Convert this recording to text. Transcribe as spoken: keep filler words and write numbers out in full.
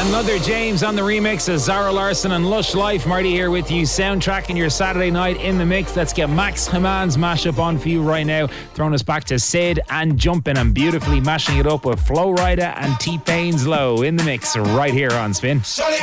Another James on the remix of Zara Larsson and Lush Life. Marty here with you, soundtracking your Saturday night in the mix. Let's get Max Haman's mashup on for you right now, throwing us back to Sid and Jumpin' and beautifully mashing it up with Flo Rida and T-Pain's Low in the mix right here on Spin. Shut it